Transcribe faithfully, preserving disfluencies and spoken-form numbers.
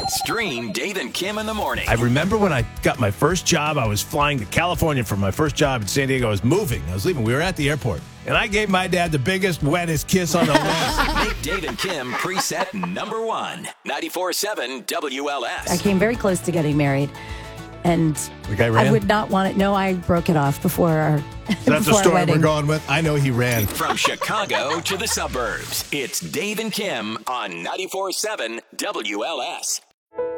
Stream Dave and Kim in the morning. I remember when I got my first job, I was flying to California for my first job in San Diego. I was moving. I was leaving. We were at the airport. And I gave my dad the biggest, wettest kiss on the lips. Make Dave and Kim preset number one. ninety-four point seven W L S. I came very close to getting married. And the guy ran? I would not want it. No, I broke it off before our That's the story wedding. we're going with. I know he ran. From Chicago to the suburbs, it's Dave and Kim on ninety-four point seven W L S.